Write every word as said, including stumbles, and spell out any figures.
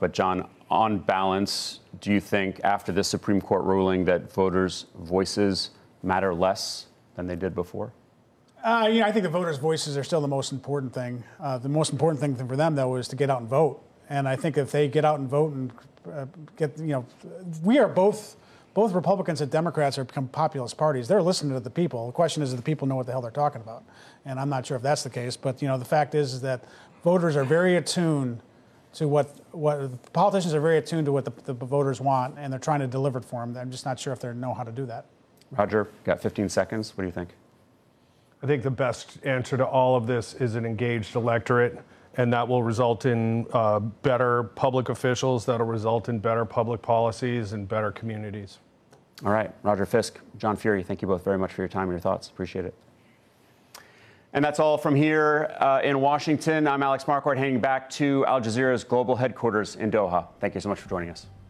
But John, on balance, do you think after this Supreme Court ruling that voters' voices matter less than they did before? Uh, you know, I think the voters' voices are still the most important thing. Uh, the most important thing for them, though, is to get out and vote. And I think if they get out and vote and uh, get, you know, we are both, both Republicans and Democrats are become populist parties. They're listening to the people. The question is, do the people know what the hell they're talking about? And I'm not sure if that's the case. But, you know, the fact is, is that voters are very attuned to what, what politicians are very attuned to what the, the voters want, and they're trying to deliver it for them. I'm just not sure if they know how to do that. Roger, got fifteen seconds. What do you think? I think the best answer to all of this is an engaged electorate, and that will result in uh, better public officials, that'll result in better public policies and better communities. All right, Roger Fisk, John Fury, thank you both very much for your time and your thoughts. Appreciate it. And that's all from here uh, in Washington. I'm Alex Marquardt, heading back to Al Jazeera's global headquarters in Doha. Thank you so much for joining us.